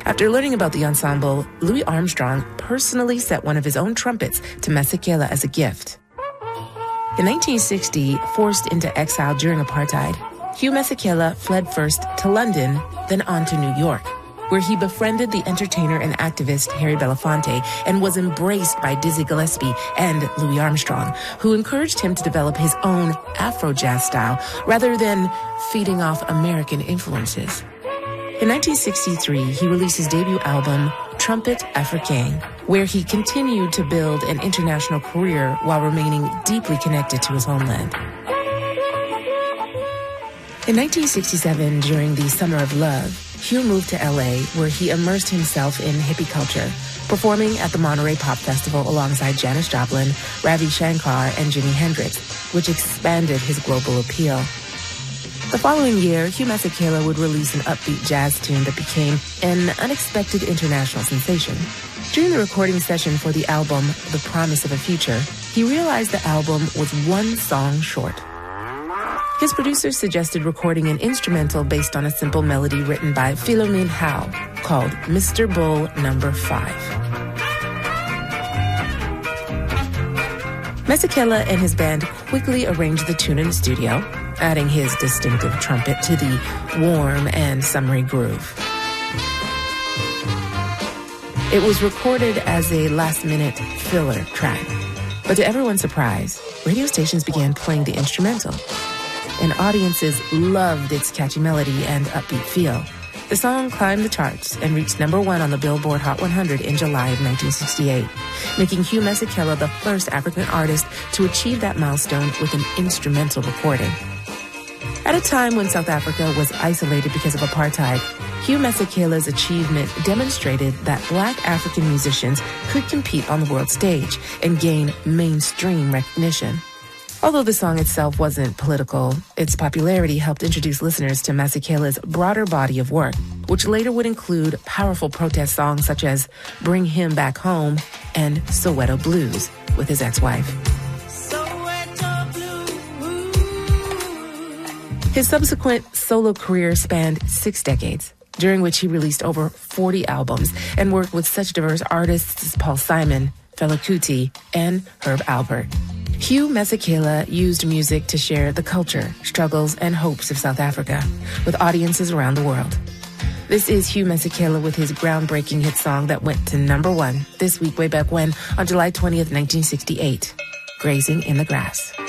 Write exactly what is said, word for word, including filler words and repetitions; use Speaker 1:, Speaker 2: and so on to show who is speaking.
Speaker 1: After learning about the ensemble, Louis Armstrong personally sent one of his own trumpets to Masekela as a gift. In nineteen sixty, forced into exile during apartheid, Hugh Masekela fled first to London, then on to New York, where he befriended the entertainer and activist Harry Belafonte and was embraced by Dizzy Gillespie and Louis Armstrong, who encouraged him to develop his own Afro-jazz style rather than feeding off American influences. In nineteen sixty-three, he released his debut album, Trumpet Africain, where he continued to build an international career while remaining deeply connected to his homeland. In nineteen sixty-seven, during the Summer of Love, Hugh moved to L A, where he immersed himself in hippie culture, performing at the Monterey Pop Festival alongside Janis Joplin, Ravi Shankar, and Jimi Hendrix, which expanded his global appeal. The following year, Hugh Masekela would release an upbeat jazz tune that became an unexpected international sensation. During the recording session for the album The Promise of a Future, he realized the album was one song short. His producers suggested recording an instrumental based on a simple melody written by Philomene Howe called Mister Bull Number Five. Masekela and his band quickly arranged the tune in the studio, adding his distinctive trumpet to the warm and summery groove. It was recorded as a last-minute filler track, but to everyone's surprise, radio stations began playing the instrumental, and audiences loved its catchy melody and upbeat feel. The song climbed the charts and reached number one on the Billboard Hot one hundred in July of nineteen sixty-eight, making Hugh Masekela the first African artist to achieve that milestone with an instrumental recording. At a time when South Africa was isolated because of apartheid, Hugh Masekela's achievement demonstrated that Black African musicians could compete on the world stage and gain mainstream recognition. Although the song itself wasn't political, its popularity helped introduce listeners to Masekela's broader body of work, which later would include powerful protest songs such as Bring Him Back Home and Soweto Blues with his ex-wife. His subsequent solo career spanned six decades, during which he released over forty albums and worked with such diverse artists as Paul Simon, Fela Kuti, and Herb Alpert. Hugh Masekela used music to share the culture, struggles, and hopes of South Africa with audiences around the world. This is Hugh Masekela with his groundbreaking hit song that went to number one this week way back when on July twentieth, nineteen sixty-eight, Grazing in the Grass.